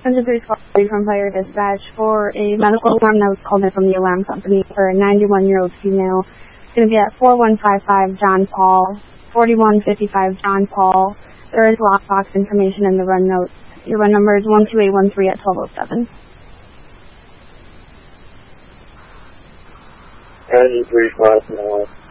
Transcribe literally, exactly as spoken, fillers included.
Engine three calling from Fire Dispatch for a medical alarm that was called in from the alarm company for a ninety-one-year-old female. It's going to be at four one five five John Paul, forty-one fifty-five John Paul. There is lockbox information in the run note. Your run number is one two eight one three at twelve oh seven. Engine three five nine.